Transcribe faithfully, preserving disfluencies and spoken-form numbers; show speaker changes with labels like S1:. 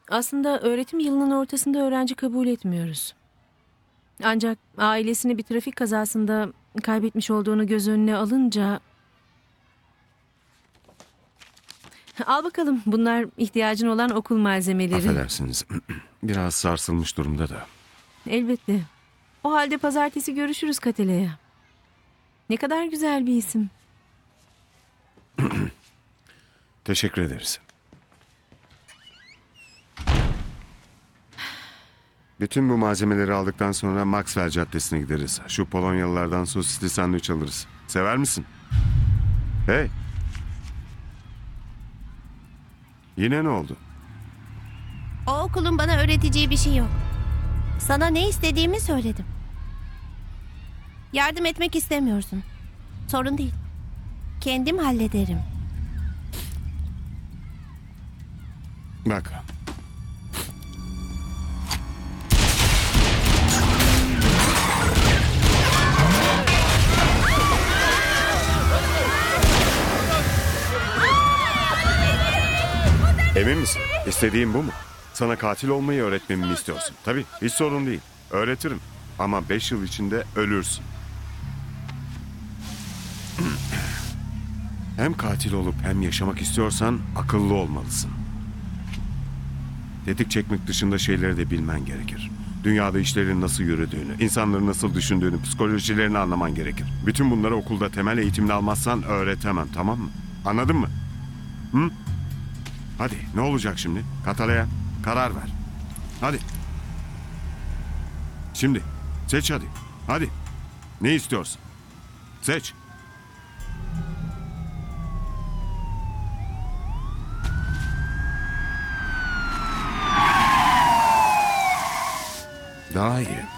S1: Aslında öğretim yılının ortasında öğrenci kabul etmiyoruz. Ancak ailesini bir trafik kazasında kaybetmiş olduğunu göz önüne alınca... Al bakalım, bunlar ihtiyacın olan okul malzemeleri.
S2: Affedersiniz. Biraz sarsılmış durumda da.
S1: Elbette. O halde pazartesi görüşürüz Kateleya. Ne kadar güzel bir isim.
S2: Teşekkür ederiz. Bütün bu malzemeleri aldıktan sonra Maxwell Caddesi'ne gideriz. Şu Polonyalılardan sosisli sandviç alırız. Sever misin? Hey! Yine ne oldu?
S3: O okulun bana öğreteceği bir şey yok. Sana ne istediğimi söyledim. Yardım etmek istemiyorsun. Sorun değil. Kendim hallederim.
S2: Bak. Emin misin? İstediğin bu mu? Sana katil olmayı öğretmemi mi istiyorsun? Tabii, hiç sorun değil. Öğretirim. Ama beş yıl içinde ölürsün. Hem katil olup hem yaşamak istiyorsan akıllı olmalısın. Tetik çekmek dışında şeyleri de bilmen gerekir. Dünyada işlerin nasıl yürüdüğünü, insanların nasıl düşündüğünü, psikolojilerini anlaman gerekir. Bütün bunları okulda temel eğitimini almazsan öğretemem, tamam mı? Anladın mı? Hı? Hadi, ne olacak şimdi? Katalaya, karar ver. Hadi. Şimdi, seç hadi. Hadi. Ne istiyorsun? Seç. Daha iyi.